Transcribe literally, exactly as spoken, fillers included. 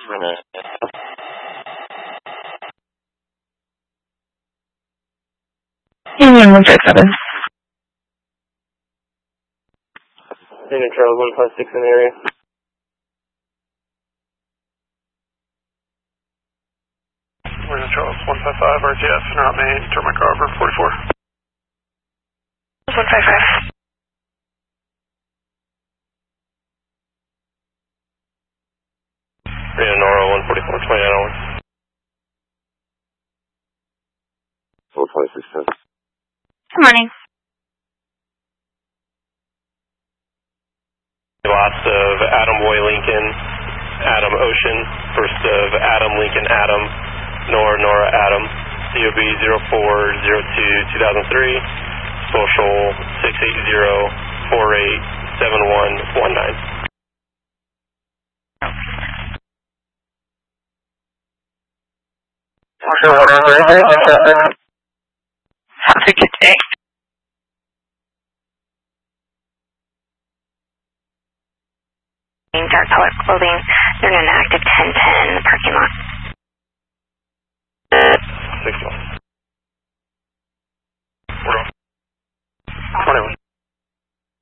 Union one five seven. Union Charles one five six in the area. Union Charles one five five, R T S, route main, turn my car over, forty-four. one five five. Union Nora one forty-four, twenty-nine oh one. four five six seven. Good morning. Lots of Adam Boy Lincoln, Adam Ocean, first of Adam Lincoln Adam, Nora Nora Adam, C O B zero four zero two two thousand three, social six eight zero four eight seven one one nine. Have a good day. Dark colored clothing. They're in an active ten ten in the parking lot.